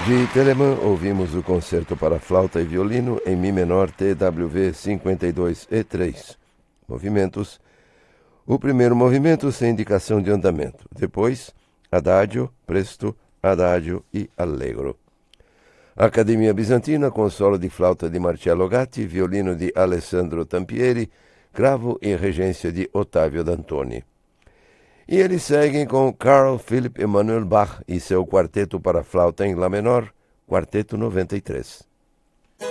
De Telemann, ouvimos o concerto para flauta e violino em Mi menor TWV 52 E3. Movimentos. O primeiro movimento sem indicação de andamento. Depois, Adagio, Presto, Adagio e Allegro. Academia Bizantina com solo de flauta de Marcello Gatti, violino de Alessandro Tampieri, cravo e regência de Ottavio D'Antoni. E eles seguem com Carl Philipp Emanuel Bach e seu quarteto para flauta em Lá menor, Quarteto 93.